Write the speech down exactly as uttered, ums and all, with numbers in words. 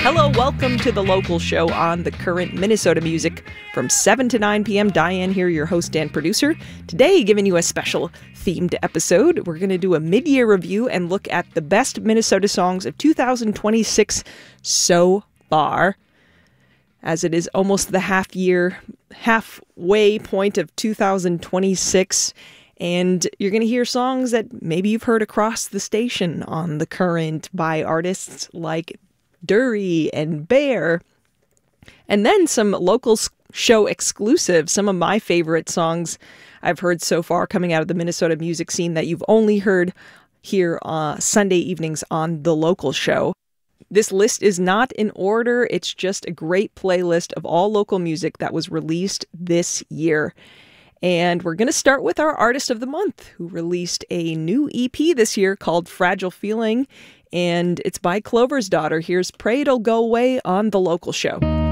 Hello, welcome to the local show on the current Minnesota music from seven to nine p.m. Diane here, your host and producer. Today, giving you a special themed episode. We're going to do a mid-year review and look at the best Minnesota songs of two thousand twenty-six so far, as it is almost the half-year, halfway point of two thousand twenty-six. And you're going to hear songs that maybe you've heard across the station on the current by artists like Dury and Bear. And then some local show exclusives, some of my favorite songs I've heard so far coming out of the Minnesota music scene that you've only heard here uh, Sunday evenings on the local show. This list is not in order. It's just a great playlist of all local music that was released this year. And we're going to start with our Artist of the Month, who released a new E P this year called Fragile Feeling, and it's by Clover's Daughter. Here's Pray It'll Go Away on the local show.